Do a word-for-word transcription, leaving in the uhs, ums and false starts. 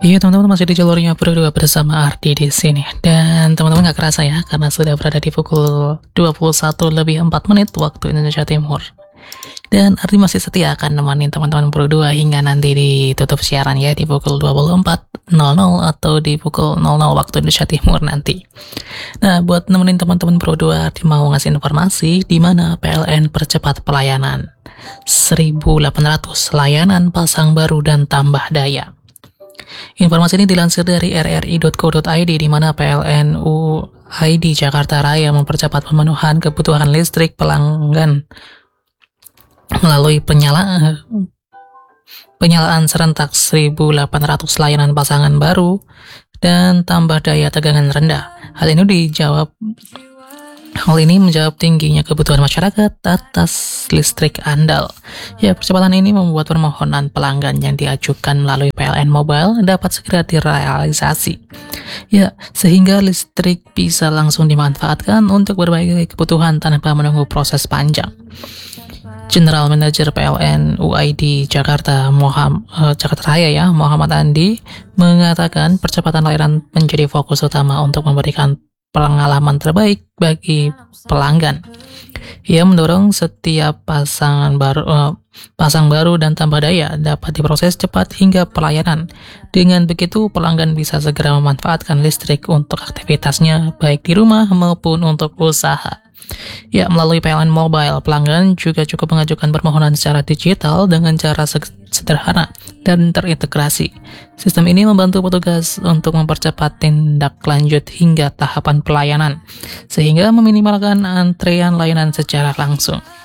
Iya teman-teman, masih di jalurnya berdua bersama Ardi di sini. Dan teman-teman nggak kerasa ya, karena sudah berada di pukul dua puluh satu lebih empat menit waktu Indonesia Timur. Dan Ardi masih setia akan nemenin teman-teman berdua hingga nanti ditutup siaran ya di pukul dua puluh empat nol nol atau di pukul nol nol waktu Indonesia Timur nanti. Nah, buat nemenin teman-teman berdua, Ardi mau ngasih informasi di mana P L N percepat pelayanan. seribu delapan ratus layanan pasang baru dan tambah daya. Informasi ini dilansir dari r r i titik co titik i d di mana P L N U I D Jakarta Raya mempercepat pemenuhan kebutuhan listrik pelanggan melalui penyala, penyalaan serentak seribu delapan ratus layanan pasangan baru dan tambah daya tegangan rendah. Hal ini dijawab Hal ini menjawab tingginya kebutuhan masyarakat atas listrik andal. Ya, percepatan ini membuat permohonan pelanggan yang diajukan melalui P L N Mobile dapat segera direalisasi. Ya, sehingga listrik bisa langsung dimanfaatkan untuk berbagai kebutuhan tanpa menunggu proses panjang. General Manager P L N U I D Jakarta Muhammad, uh, Jakarta Raya ya, Muhammad Andi mengatakan percepatan layanan menjadi fokus utama untuk memberikan pengalaman terbaik bagi pelanggan. Ia mendorong setiap pasangan baru, uh, pasang baru dan tambah daya dapat diproses cepat hingga pelayanan. Dengan begitu, pelanggan bisa segera memanfaatkan listrik untuk aktivitasnya baik di rumah maupun untuk usaha. Ya, melalui P L N Mobile, pelanggan juga cukup mengajukan permohonan secara digital dengan cara sederhana dan terintegrasi. Sistem ini membantu petugas untuk mempercepat tindak lanjut hingga tahapan pelayanan, sehingga meminimalkan antrean layanan secara langsung.